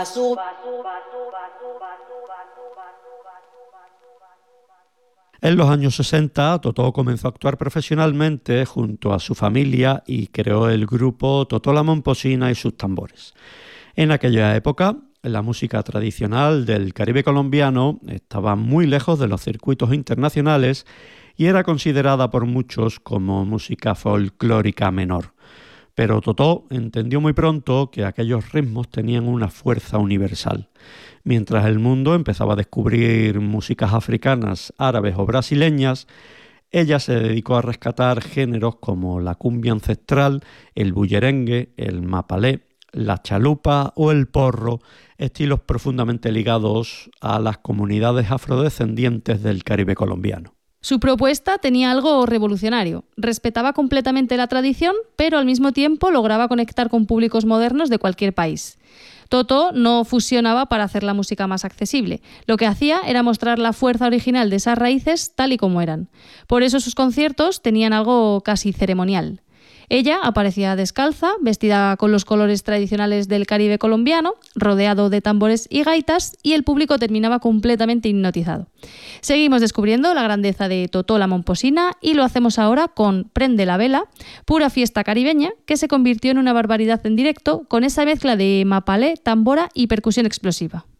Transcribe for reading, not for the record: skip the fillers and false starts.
En los años 60, Totó comenzó a actuar profesionalmente junto a su familia y creó el grupo Totó la Momposina y sus tambores. En aquella época, la música tradicional del Caribe colombiano estaba muy lejos de los circuitos internacionales y era considerada por muchos como música folclórica menor. Pero Totó entendió muy pronto que aquellos ritmos tenían una fuerza universal. Mientras el mundo empezaba a descubrir músicas africanas, árabes o brasileñas, ella se dedicó a rescatar géneros como la cumbia ancestral, el bullerengue, el mapalé, la chalupa o el porro, estilos profundamente ligados a las comunidades afrodescendientes del Caribe colombiano. Su propuesta tenía algo revolucionario. Respetaba completamente la tradición, pero al mismo tiempo lograba conectar con públicos modernos de cualquier país. Totó no fusionaba para hacer la música más accesible. Lo que hacía era mostrar la fuerza original de esas raíces tal y como eran. Por eso sus conciertos tenían algo casi ceremonial. Ella aparecía descalza, vestida con los colores tradicionales del Caribe colombiano, rodeado de tambores y gaitas, y el público terminaba completamente hipnotizado. Seguimos descubriendo la grandeza de Totó la Momposina y lo hacemos ahora con Prende la vela, pura fiesta caribeña que se convirtió en una barbaridad en directo con esa mezcla de mapalé, tambora y percusión explosiva.